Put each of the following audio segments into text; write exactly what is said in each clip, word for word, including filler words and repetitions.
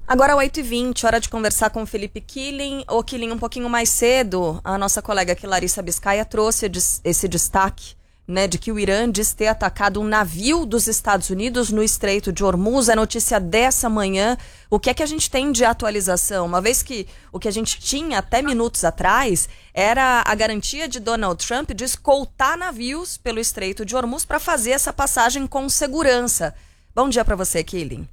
Agora oito e vinte, hora de conversar com o Felipe Killing. Ô Killing, um pouquinho mais cedo, a nossa colega aqui, Larissa Biscaia, trouxe esse destaque, né, de que o Irã diz ter atacado um navio dos Estados Unidos no Estreito de Hormuz. É notícia dessa manhã. O que é que a gente tem de atualização? Uma vez que o que a gente tinha até minutos atrás era a garantia de Donald Trump de escoltar navios pelo Estreito de Hormuz para fazer essa passagem com segurança. Bom dia para você, Killing.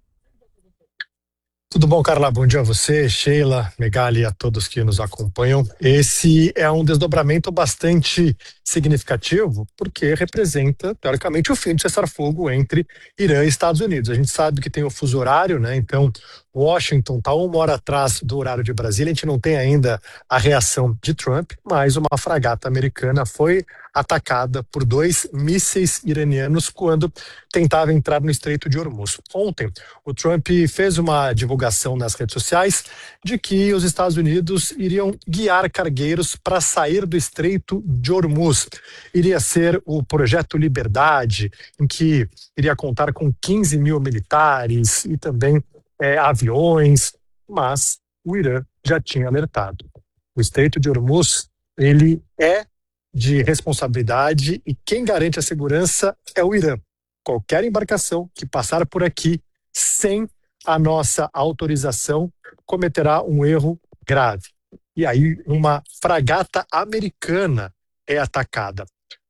Tudo bom, Carla? Bom dia a você, Sheila, Megali e a todos que nos acompanham. Esse é um desdobramento bastante significativo, porque representa, teoricamente, o fim do cessar-fogo entre Irã e Estados Unidos. A gente sabe que tem o fuso horário, né? Então, Washington está uma hora atrás do horário de Brasília. A gente não tem ainda a reação de Trump, mas uma fragata americana foi atacada por dois mísseis iranianos quando tentava entrar no Estreito de Hormuz. Ontem, o Trump fez uma divulgação nas redes sociais de que os Estados Unidos iriam guiar cargueiros para sair do Estreito de Hormuz. Iria ser o Projeto Liberdade, em que iria contar com quinze mil militares e também é, aviões, mas o Irã já tinha alertado. O Estreito de Hormuz, ele é de responsabilidade e quem garante a segurança é o Irã. Qualquer embarcação que passar por aqui sem a nossa autorização cometerá um erro grave. E aí uma fragata americana é atacada.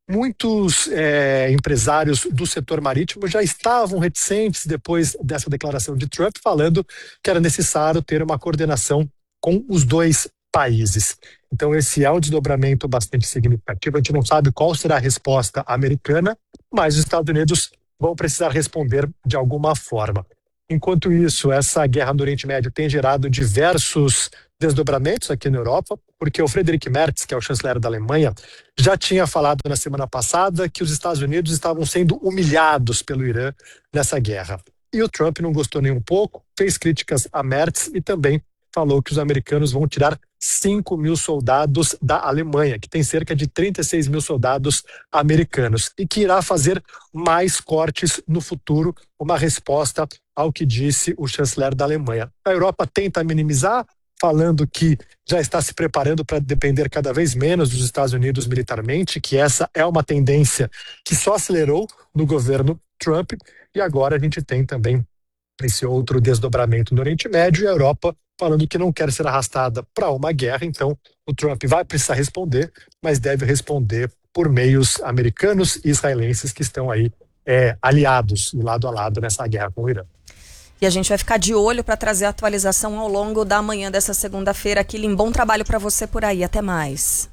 Muitos é, empresários do setor marítimo já estavam reticentes depois dessa declaração de Trump, falando que era necessário ter uma coordenação com os dois países. Então esse é um desdobramento bastante significativo. A gente não sabe qual será a resposta americana, mas os Estados Unidos vão precisar responder de alguma forma. Enquanto isso, essa guerra no Oriente Médio tem gerado diversos desdobramentos aqui na Europa, porque o Friedrich Merz, que é o chanceler da Alemanha, já tinha falado na semana passada que os Estados Unidos estavam sendo humilhados pelo Irã nessa guerra. E o Trump não gostou nem um pouco, fez críticas a Merz e também falou que os americanos vão tirar cinco mil soldados da Alemanha, que tem cerca de trinta e seis mil soldados americanos, e que irá fazer mais cortes no futuro, uma resposta ao que disse o chanceler da Alemanha. A Europa tenta minimizar, falando que já está se preparando para depender cada vez menos dos Estados Unidos militarmente, que essa é uma tendência que só acelerou no governo Trump, e agora a gente tem também esse outro desdobramento no Oriente Médio e a Europa falando que não quer ser arrastada para uma guerra. Então o Trump vai precisar responder, mas deve responder por meios americanos e israelenses que estão aí é, aliados lado a lado nessa guerra com o Irã. E a gente vai ficar de olho para trazer a atualização ao longo da manhã dessa segunda-feira. Killing, bom trabalho para você por aí. Até mais.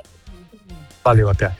Valeu, até.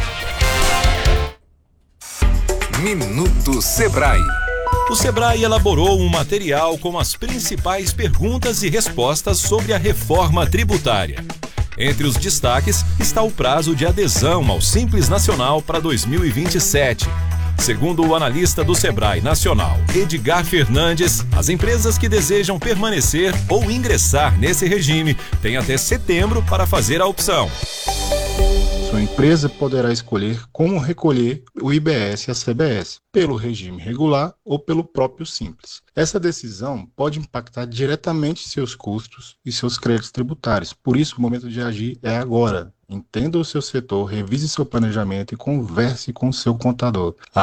Minuto Sebrae. O Sebrae elaborou um material com as principais perguntas e respostas sobre a reforma tributária. Entre os destaques está o prazo de adesão ao Simples Nacional para dois mil e vinte e sete. Segundo o analista do Sebrae Nacional, Edgar Fernandes, as empresas que desejam permanecer ou ingressar nesse regime têm até setembro para fazer a opção. Sua empresa poderá escolher como recolher o I B S e a C B S, pelo regime regular ou pelo próprio Simples. Essa decisão pode impactar diretamente seus custos e seus créditos tributários. Por isso, o momento de agir é agora. Entenda o seu setor, revise seu planejamento e converse com o seu contador.